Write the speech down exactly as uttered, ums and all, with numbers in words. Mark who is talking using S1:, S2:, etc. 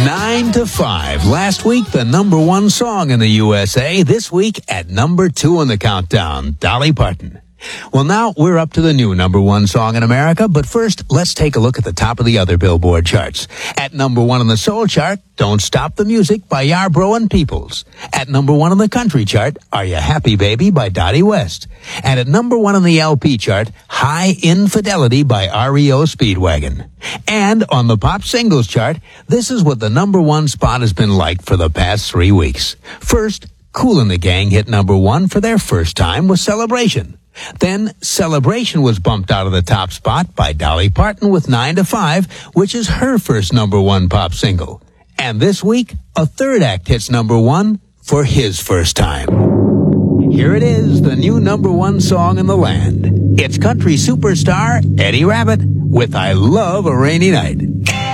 S1: Nine to five. Last week, the number one song in the U S A. This week, at number two on the countdown, Dolly Parton. Well, now we're up to the new number one song in America, but first, let's take a look at the top of the other Billboard charts. At number one on the soul chart, Don't Stop the Music by Yarbrough and Peoples. At number one on the country chart, Are You Happy Baby by Dottie West. And at number one on the L P chart, High Infidelity by R E O Speedwagon. And on the pop singles chart, this is what the number one spot has been like for the past three weeks. First, Kool and the Gang hit number one for their first time with Celebration. Then, Celebration was bumped out of the top spot by Dolly Parton with nine to five, which is her first number one pop single. And this week, a third act hits number one for his first time. Here it is, the new number one song in the land. It's country superstar Eddie Rabbitt with I Love a Rainy Night.